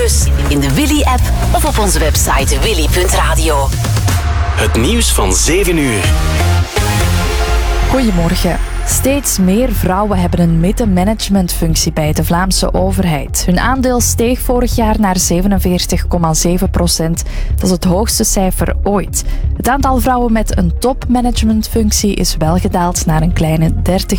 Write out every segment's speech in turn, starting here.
In de Willy-app of op onze website willy.radio. Het nieuws van 7 uur. Goedemorgen. Steeds meer vrouwen hebben een middenmanagementfunctie bij de Vlaamse overheid. Hun aandeel steeg vorig jaar naar 47,7%. Dat is het hoogste cijfer ooit. Het aantal vrouwen met een topmanagementfunctie is wel gedaald naar een kleine 30%.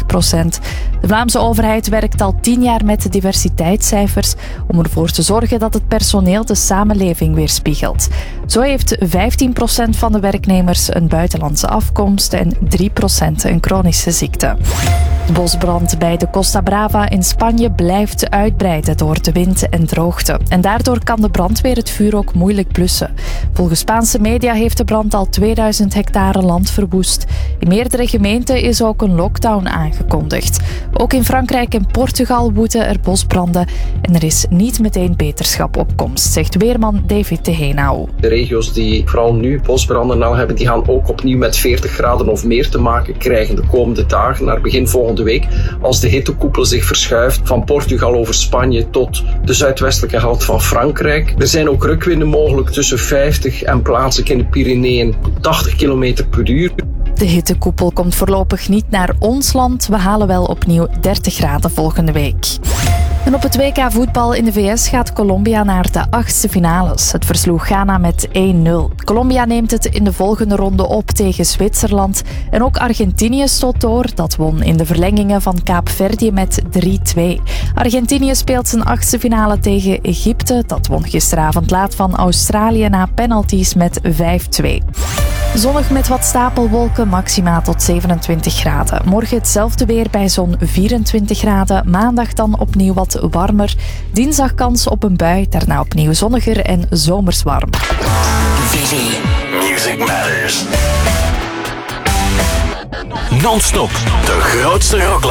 De Vlaamse overheid werkt al 10 jaar met diversiteitscijfers om ervoor te zorgen dat het personeel de samenleving weerspiegelt. Zo heeft 15% van de werknemers een buitenlandse afkomst en 3% een chronische ziekte. De bosbrand bij de Costa Brava in Spanje blijft uitbreiden door de wind en droogte. En daardoor kan de brandweer het vuur ook moeilijk blussen. Volgens Spaanse media heeft de brand al 2000 hectare land verwoest. In meerdere gemeenten is ook een lockdown aangekondigd. Ook in Frankrijk en Portugal woeden er bosbranden. En er is niet meteen beterschap op komst, zegt weerman David de Henau. De regio's die vooral nu bosbranden nou hebben, die gaan ook opnieuw met 40 graden of meer te maken krijgen de komende dagen, naar begin volgende week, als de hittekoepel zich verschuift van Portugal over Spanje tot de zuidwestelijke helft van Frankrijk. Er zijn ook rukwinden mogelijk tussen 50 en plaatselijk in de Pyreneeën 80 km per uur. De hittekoepel komt voorlopig niet naar ons land. We halen wel opnieuw 30 graden volgende week. En op het WK voetbal in de VS gaat Colombia naar de 8e finales. Het versloeg Ghana met 1-0. Colombia neemt het in de volgende ronde op tegen Zwitserland. En ook Argentinië stoot door. Dat won in de verlengingen van Kaapverdië met 3-2. Argentinië speelt zijn 8e finale tegen Egypte. Dat won gisteravond laat van Australië na penalties met 5-2. Zonnig met wat stapelwolken, maxima tot 27 graden. Morgen hetzelfde weer bij zo'n 24 graden. Maandag dan opnieuw wat warmer. Dinsdag kans op een bui, daarna opnieuw zonniger en zomers warm. Willy. Music Matters. Non-stop de grootste rocklife.